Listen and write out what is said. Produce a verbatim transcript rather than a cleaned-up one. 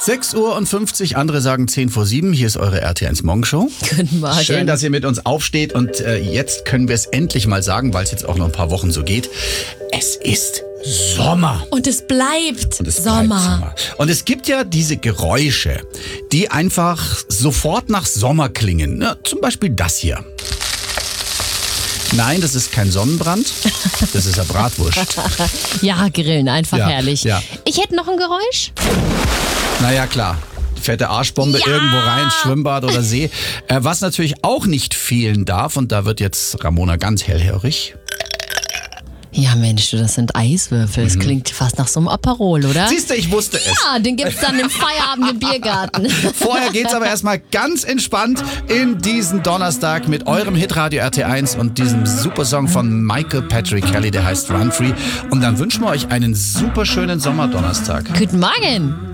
sechs Uhr und fünfzig, andere sagen zehn vor sieben. Hier ist eure R T eins Morgenshow. Guten Morgen. Schön, dass ihr mit uns aufsteht und äh, jetzt können wir es endlich mal sagen, weil es jetzt auch noch ein paar Wochen so geht. Es ist Sommer. Und es bleibt Und es Sommer. bleibt Sommer. Und es gibt ja diese Geräusche, die einfach sofort nach Sommer klingen. Na, zum Beispiel das hier. Nein, das ist kein Sonnenbrand, das ist eine Bratwurst. Ja, Grillen, einfach Ja, herrlich. ja. Ich hätte noch ein Geräusch. Naja, klar. Fette Arschbombe Ja! irgendwo rein, Schwimmbad oder See. Äh, was natürlich auch nicht fehlen darf, und da wird jetzt Ramona ganz hellhörig. Ja, Mensch, du, das sind Eiswürfel. Das klingt fast nach so einem Aperol, oder? Siehst du, ich wusste es. Ja, den gibt's dann im Feierabend im Biergarten. Vorher geht's aber erstmal ganz entspannt in diesen Donnerstag mit eurem Hitradio R T eins und diesem super Song von Michael Patrick Kelly, der heißt Run Free. Und dann wünschen wir euch einen super schönen Sommerdonnerstag. Guten Morgen.